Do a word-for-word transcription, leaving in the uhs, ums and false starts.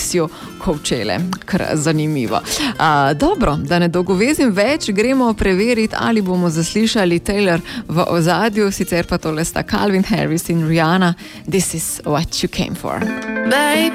misijo Coachelle. Kar zanimivo. Uh, dobro, da ne dolgovezim več, gremo preveriti, ali bomo zaslišali Taylor v ozadju, sicer pa tole sta Calvin Harris in Rihanna. This is what you came for. Baby,